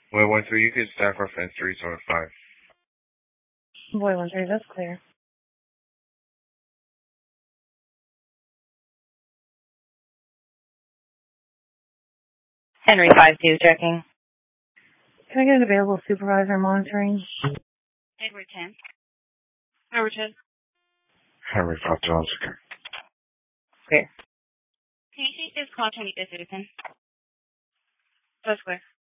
Well, 1-3, you can staff reference 375. Boy 1-3, that's clear. Henry 5-2, checking. Can I get an available supervisor monitoring? Edward 10. Edward 10. Henry 5 Johnson. Clear. Can you take this call to meet the citizen? That's clear.